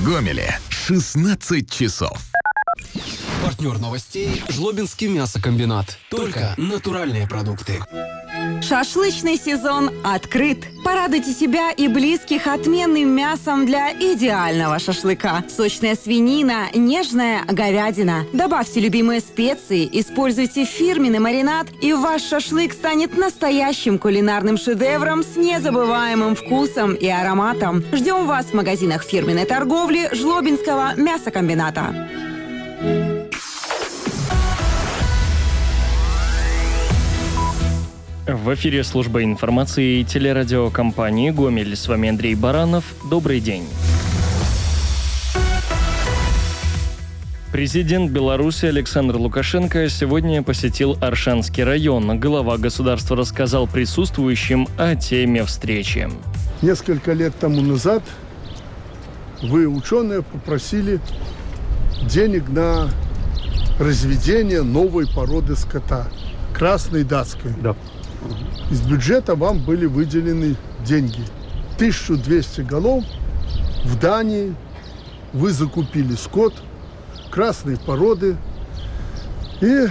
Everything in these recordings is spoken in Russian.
Гомеле 16 часов. Партнер новостей – Жлобинский мясокомбинат. Только натуральные продукты. Шашлычный сезон открыт. Порадуйте себя и близких отменным мясом для идеального шашлыка. Сочная свинина, нежная говядина. Добавьте любимые специи, используйте фирменный маринад, и ваш шашлык станет настоящим кулинарным шедевром с незабываемым вкусом и ароматом. Ждем вас в магазинах фирменной торговли Жлобинского мясокомбината. В эфире служба информации и телерадиокомпании «Гомель». С вами Андрей Баранов. Добрый день. Президент Беларуси Александр Лукашенко сегодня посетил Аршанский район. Глава государства рассказал присутствующим о теме встречи. Несколько лет тому назад вы, ученые, попросили денег на разведение новой породы скота – красной датской. Да. Из бюджета вам были выделены деньги. 1200 голов в Дании вы закупили скот красной породы и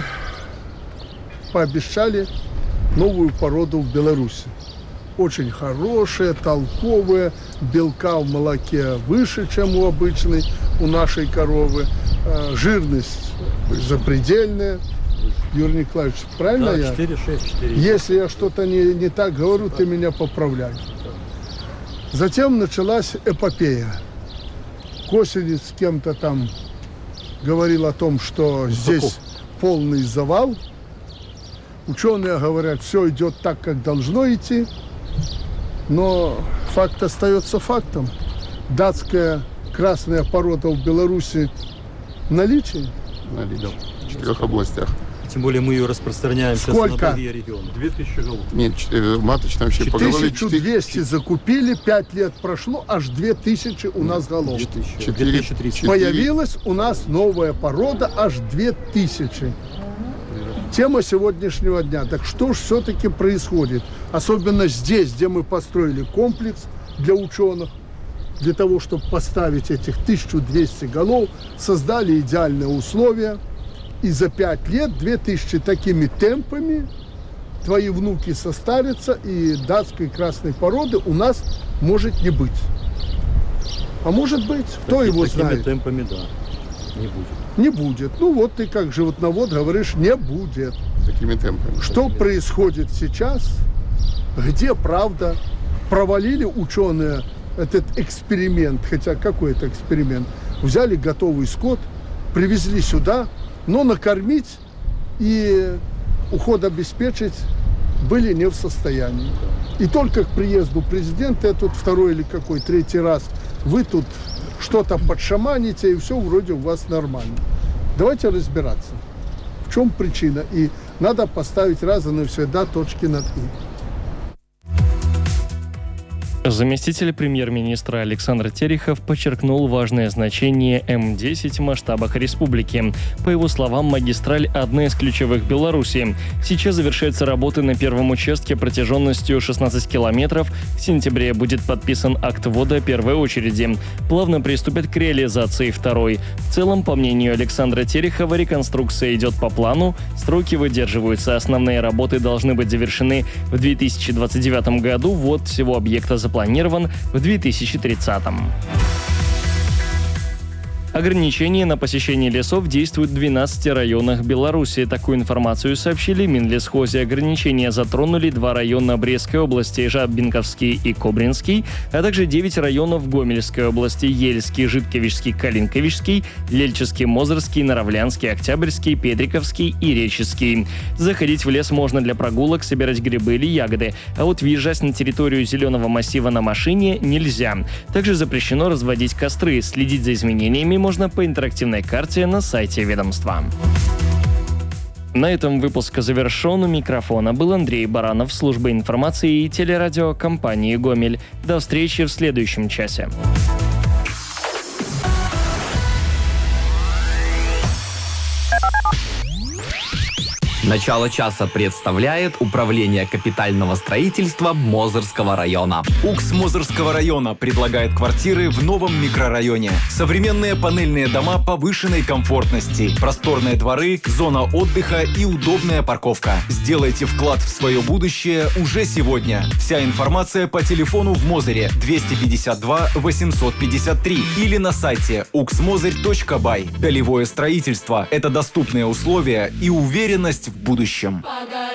пообещали новую породу в Беларуси. Очень хорошая, толковая, белка в молоке выше, чем у обычной, у нашей коровы. Жирность запредельная. Юрий Николаевич, правильно я? 4,6. Если я что-то не так говорю, ты меня поправляй. Затем началась эпопея. Косинец с кем-то там говорил о том, что здесь полный завал. Ученые говорят, все идет так, как должно идти. Но факт остается фактом. Датская красная порода в Беларуси в наличии. В 4 областях. Тем более мы ее распространяем сейчас на другие регионы. 2000 голов. Нет, маточная вообще поголовье. 1200 закупили, 5 лет прошло, аж 2000 у нас голов. 2030. Появилась у нас новая порода, аж 2000. Тема сегодняшнего дня. Так что же все-таки происходит? Особенно здесь, где мы построили комплекс для ученых, для того, чтобы поставить этих 1200 голов, создали идеальные условия. И за 5 лет 2000 такими темпами твои внуки состарятся, и датской красной породы у нас может не быть. А может быть, кто его знает? Такими темпами, да, не будет. Не будет. Ну вот ты как животновод говоришь, не будет. Такими темпами. Что происходит сейчас? Где правда? Провалили ученые этот эксперимент, хотя какой это эксперимент? Взяли готовый скот, привезли сюда, но накормить и уход обеспечить были не в состоянии. И только к приезду президента, тут второй или какой, третий раз, вы тут что-то подшаманите, и все вроде у вас нормально. Давайте разбираться, в чем причина. И надо поставить раз и навсегда точки над «и». Заместитель премьер-министра Александр Терехов подчеркнул важное значение М-10 в масштабах республики. По его словам, магистраль – одна из ключевых в Беларуси. Сейчас завершаются работы на первом участке протяженностью 16 километров. В сентябре будет подписан акт ввода первой очереди. Плавно приступят к реализации второй. В целом, по мнению Александра Терехова, реконструкция идет по плану, сроки выдерживаются, основные работы должны быть завершены в 2029 году, ввод всего объекта запланирован в 2030. Ограничения на посещение лесов действуют в 12 районах Беларуси. Такую информацию сообщили Минлесхозе. Ограничения затронули 2 района Брестской области – Жабинковский и Кобринский, а также 9 районов Гомельской области – Ельский, Житковичский, Калинковичский, Лельческий, Мозырский, Наравлянский, Октябрьский, Петриковский и Реческий. Заходить в лес можно для прогулок, собирать грибы или ягоды, а вот въезжать на территорию зеленого массива на машине нельзя. Также запрещено разводить костры. Следить за изменениями можно по интерактивной карте на сайте ведомства. На этом выпуск завершен. У микрофона был Андрей Баранов, служба информации и телерадиокомпании «Гомель». До встречи в следующем часе. Начало часа представляет Управление капитального строительства Мозырского района. УКС Мозырского района предлагает квартиры в новом микрорайоне. Современные панельные дома повышенной комфортности, просторные дворы, зона отдыха и удобная парковка. Сделайте вклад в свое будущее уже сегодня. Вся информация по телефону в Мозыре 252 853 или на сайте uxmozырь.by. Долевое строительство – это доступные условия и уверенность в будущем.